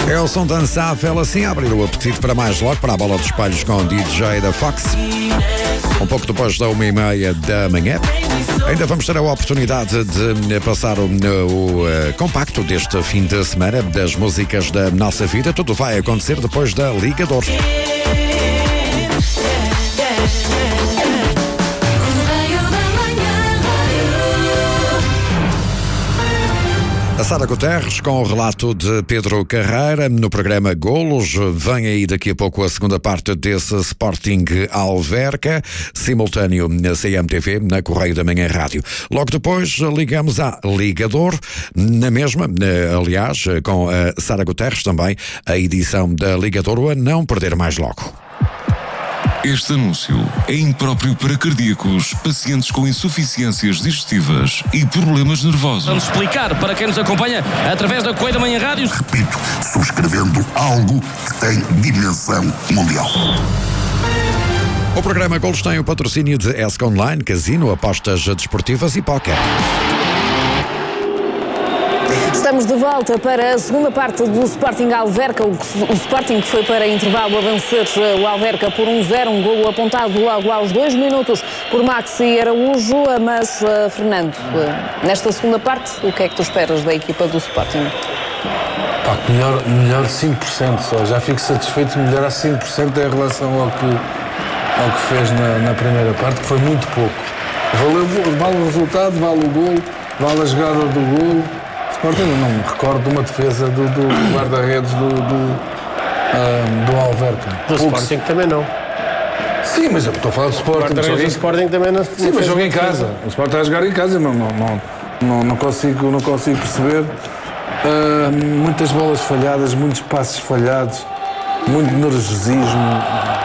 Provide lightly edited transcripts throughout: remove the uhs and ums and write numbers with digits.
É o som dançável assim a abrir o apetite para mais logo para a bola dos espelhos com o DJ da Fox. Um pouco depois da 1h30 da manhã. Ainda vamos ter a oportunidade de passar o compacto deste fim de semana das músicas da nossa vida. Tudo vai acontecer depois da Liga d'Or. A Sara Guterres com o relato de Pedro Carreira no programa Golos. Vem aí daqui a pouco a segunda parte desse Sporting Alverca, simultâneo na CMTV, na Correio da Manhã Rádio. Logo depois ligamos à Liga d'Or, na mesma, aliás, com a Sara Guterres também, a edição da Liga d'Or a não perder mais logo. Este anúncio é impróprio para cardíacos, pacientes com insuficiências digestivas e problemas nervosos. Vamos explicar para quem nos acompanha através da Correio da Manhã Rádio. Repito, subscrevendo algo que tem dimensão mundial. O programa Golos tem o patrocínio de ESC Online, Casino, apostas desportivas e póquer. Estamos de volta para a segunda parte do Sporting Alverca. O Sporting que foi para intervalo a vencer o Alverca por 1-0, um golo apontado logo aos 2 minutos por Maxi Araújo. Mas, Fernando, nesta segunda parte, o que é que tu esperas da equipa do Sporting? Melhor 5% só. Já fico satisfeito de melhorar 5% em relação ao que fez na primeira parte, que foi muito pouco. Vale o resultado, vale o golo, vale a jogada do golo. Sporting, não me recordo de uma defesa do guarda-redes do Alverca. Do Sporting também não. Sim, mas eu estou a falar do Sporting. O Sporting também não. Sim, mas joga em casa. O Sporting está a jogar em casa, não consigo perceber. Muitas bolas falhadas, muitos passes falhados, muito nervosismo.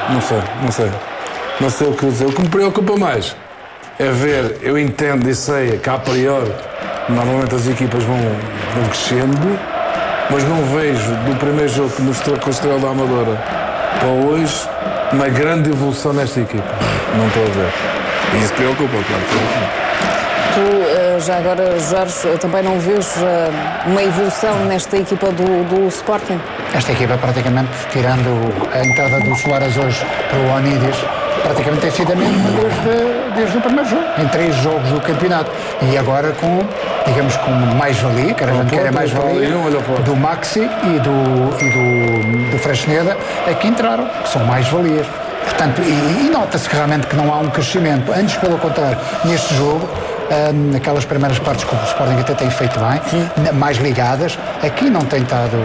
Não sei o que dizer. O que me preocupa mais é ver, eu entendo e sei que a priori normalmente as equipas vão crescendo, mas não vejo do primeiro jogo que mostrou com a Estrela da Amadora para hoje uma grande evolução nesta equipa. Não estou a ver. E isso preocupa, claro. Tu, já agora, Jorge, também não vês uma evolução nesta equipa do Sporting? Esta equipa, praticamente, tirando a entrada do Soares hoje para o Onídis, praticamente tem sido a mesma desde o primeiro jogo, em 3 jogos do campeonato. E agora com mais-valia, que era mais-valia, do Maxi e do Freixneda, aqui entraram, que são mais-valias. Portanto, e nota-se que realmente que não há um crescimento. Antes, pelo contrário, neste jogo, naquelas primeiras partes que o Sporting até tem feito bem, mais ligadas, aqui não tem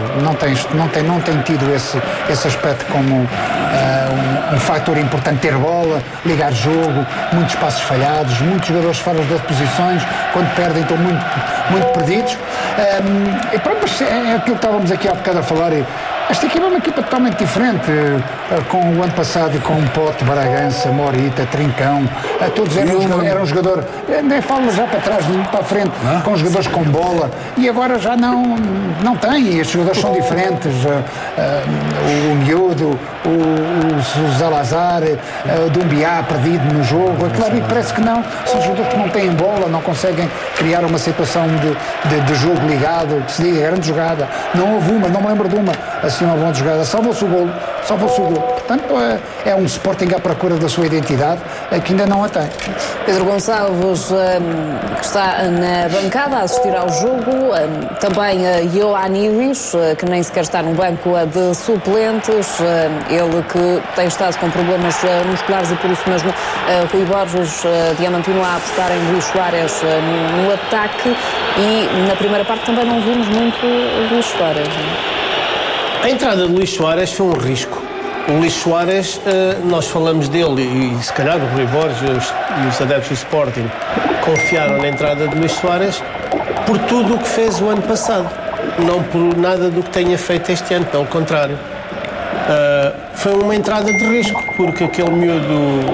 tido esse aspecto como um fator importante, ter bola, ligar jogo, muitos passos falhados, muitos jogadores fora das posições, quando perdem estão muito perdidos. E pronto, mas é aquilo que estávamos aqui há bocado a falar. Esta equipa é uma equipa totalmente diferente, com o ano passado com Pote, Bragança, Morita, Trincão, todos eram jogadores, nem falo já para trás, muito para a frente, com jogadores com bola, e agora já não tem, estes jogadores são diferentes, o Miúdo, o Zalazar, o Dumbiá perdido no jogo, claro, parece que não, são jogadores que não têm bola, não conseguem criar uma situação de jogo ligado, que se diga grande jogada, não houve uma, não me lembro de uma, assim uma boa jogada, salvou-se o golo. Portanto, é um Sporting à procura da sua identidade, que ainda não a tem. Pedro Gonçalves, que está na bancada a assistir ao jogo, também Ioanidis, que nem sequer está no banco de suplentes, ele que tem estado com problemas musculares e por isso mesmo Rui Borges Diamantino a apostar em Luís Soares no ataque, e na primeira parte também não vimos muito Luís Soares. A entrada de Luís Soares foi um risco. O Luís Soares, nós falamos dele e se calhar o Rui Borges e os adeptos do Sporting confiaram na entrada de Luís Soares por tudo o que fez o ano passado, não por nada do que tenha feito este ano, pelo contrário. Foi uma entrada de risco, porque aquele miúdo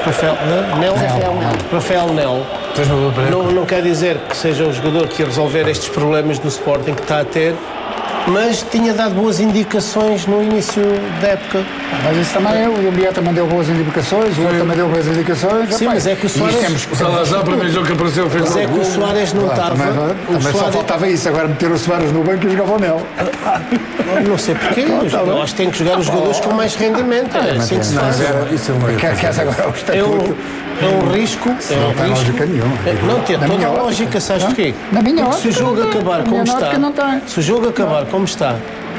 Rafael Nel não quer dizer que seja o jogador que ia resolver estes problemas do Sporting que está a ter, mas tinha dado boas indicações no início da época. Mas isso também, o Dumbia também deu boas indicações, o outro também deu boas indicações. Sim, mas é que o Soares... O Salazar, o primeiro jogo que apareceu, fez Mas é que o Soares não estava... Também só faltava isso, agora meter o Soares no banco e jogar o Nel. Não sei porquê, eu acho que tem que jogar os jogadores com mais rendimento. É assim que se faz. Isso é uma É um risco. Não tem lógica nenhuma. Não tem toda a lógica, sabes porquê? Na minha Porque se o jogo acabar como está, se o jogo acabar como está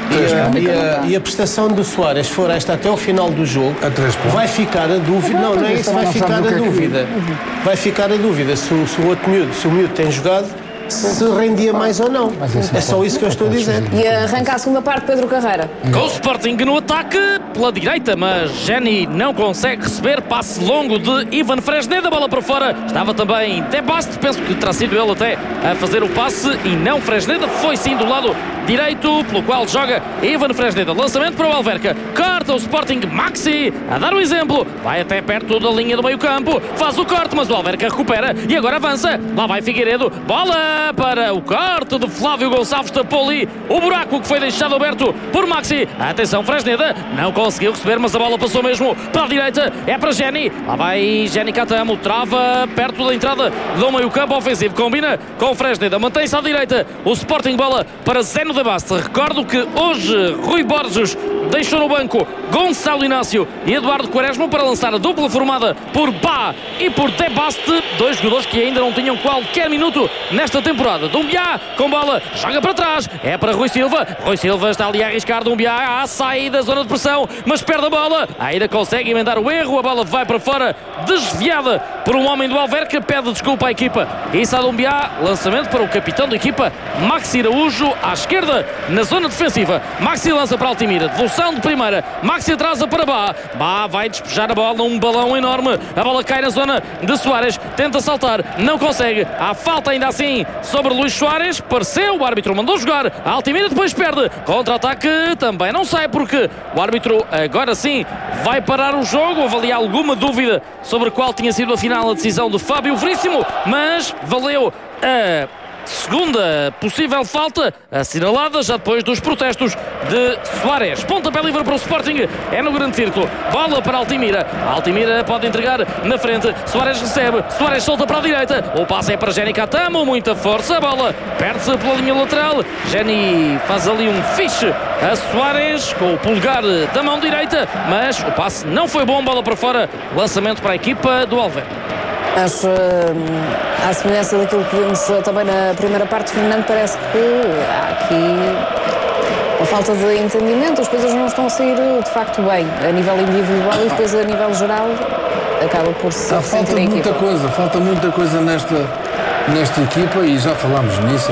e a prestação do Soares for esta até ao final do jogo, vai ficar a dúvida. Não é isso, vai ficar a dúvida. Vai ficar a dúvida se o outro miúdo, se o miúdo tem jogado, se rendia mais ou não. É só isso que eu estou a dizer. E arranca a segunda parte, Pedro Carreira. Com o Sporting no ataque pela direita, mas Jenny não consegue receber. Passe longo de Ivan Fresneda, bola para fora. Estava também Debast, penso que terá sido ele até a fazer o passe e não Fresneda. Foi sim do lado direito, pelo qual joga Ivan Fresneda. Lançamento para o Alverca. Corta o Sporting, Maxi a dar o exemplo. Vai até perto da linha do meio campo. Faz o corte, mas o Alverca recupera e agora avança. Lá vai Figueiredo. Bola para o corte de Flávio Gonçalves. Tapou ali o buraco que foi deixado aberto por Maxi. Atenção, Fresneda não conseguiu receber, mas a bola passou mesmo para a direita. É para Jenny. Lá vai Jenny Catamo. Trava perto da entrada do meio campo ofensivo. Combina com Fresneda. Mantém-se à direita. O Sporting, bola para Zeno da Basta. Recordo que hoje Rui Borges deixou no banco Gonçalo Inácio e Eduardo Quaresma para lançar a dupla formada por Bá e por Debaste, dois jogadores que ainda não tinham qualquer minuto nesta temporada. Dumbia com bola, joga para trás, é para Rui Silva. Rui Silva está ali a arriscar. Dumbia a sair da zona de pressão, mas perde a bola. Ainda consegue emendar o erro, a bola vai para fora, desviada por um homem do Alverca. Pede desculpa à equipa. Isso a Dumbia, lançamento para o capitão da equipa, Maxi Araújo, à esquerda na zona defensiva. Maxi lança para Altimira, devolução de primeira. Maxi atrasa para Bá. Bá vai despejar a bola, um balão enorme. A bola cai na zona de Soares, tenta saltar, não consegue. Há falta ainda assim sobre Luís Soares. Pareceu, o árbitro mandou jogar. A Altimira depois perde. Contra-ataque também não sai, porque o árbitro agora sim vai parar o jogo. Houve ali alguma dúvida sobre qual tinha sido afinal a decisão de Fábio Veríssimo, mas valeu a segunda possível falta assinalada já depois dos protestos de Soares. Pontapé livre para o Sporting, é no grande círculo. Bola para Altimira. Altimira pode entregar na frente. Soares recebe. Soares solta para a direita. O passe é para Jenny Catamo. Muita força. A bola perde-se pela linha lateral. Jenny faz ali um fiche a Soares com o polegar da mão direita, mas o passe não foi bom. Bola para fora. Lançamento para a equipa do Alverca. Mas, à semelhança daquilo que vimos também na primeira parte, Fernando, parece que há aqui uma falta de entendimento. As coisas não estão a sair de facto bem, a nível individual e depois a nível geral acaba por se ressentir a equipa. Falta muita coisa nesta equipa e já falámos nisso.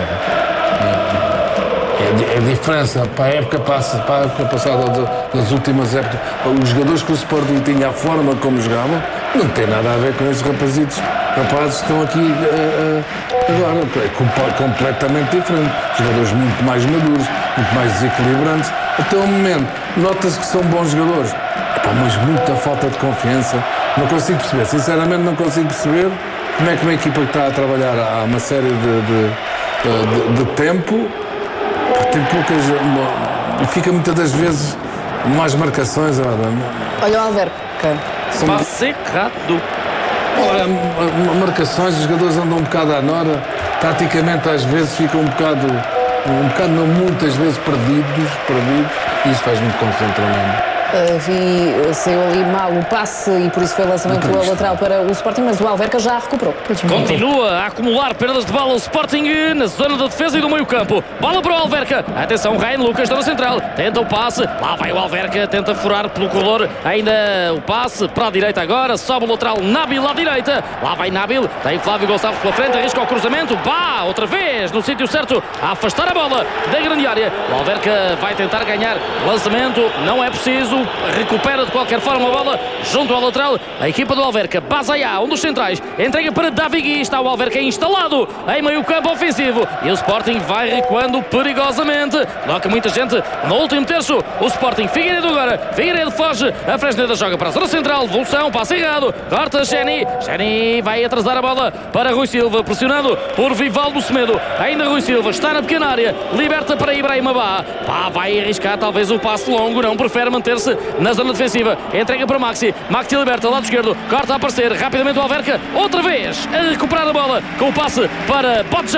É a diferença para a época passada das últimas épocas. Os jogadores que o Sporting tinha, a forma como jogavam, não tem nada a ver com esses rapazes que estão aqui agora. É completamente diferente. Jogadores muito mais maduros, muito mais desequilibrantes. Até o momento, nota-se que são bons jogadores. Mas muita falta de confiança. Não consigo perceber, sinceramente não consigo perceber como é que uma equipa que está a trabalhar há uma série de tempo tem poucas, e fica muitas das vezes mais marcações. Olha o Alverca. Passe errado. Marcações, os jogadores andam um bocado à nora, taticamente às vezes ficam um bocado não, muitas vezes perdidos, e isso faz muito confusão tremendo. Saiu ali mal o passe e por isso foi o lançamento lateral para o Sporting, mas o Alverca já recuperou. Continua a acumular perdas de bola o Sporting na zona da defesa e do meio campo. Bola para o Alverca. Atenção, Ryan Lucas está na central. Tenta o passe. Lá vai o Alverca. Tenta furar pelo corredor. Ainda o passe para a direita agora. Sobe o lateral Nabil à direita. Lá vai Nabil. Tem Flávio Gonçalves pela frente. Arrisca o cruzamento. Pá, outra vez no sítio certo. A afastar a bola da grande área. O Alverca vai tentar ganhar lançamento. Não é preciso. Enzo recupera de qualquer forma a bola junto ao lateral. A equipa do Alverca, Bazaiá, um dos centrais, entrega para Davigui. Está o Alverca instalado em meio campo ofensivo e o Sporting vai recuando perigosamente. Coloca muita gente no último terço. O Sporting, Figueiredo agora. Figueiredo foge. A Fresneda joga para a zona central. Devolução, passe errado. Corta Geni. Geni vai atrasar a bola para Rui Silva. Pressionado por Vivaldo Semedo. Ainda Rui Silva está na pequena área. Liberta para Ibrahim Abá. Vai arriscar talvez o passe longo. Não, prefere manter-se na zona defensiva. Entrega para Maxi. Maxi liberta, lado esquerdo. Corta a aparecer. Rapidamente o Alverca. Outra vez a recuperar a bola com o passe para Botja.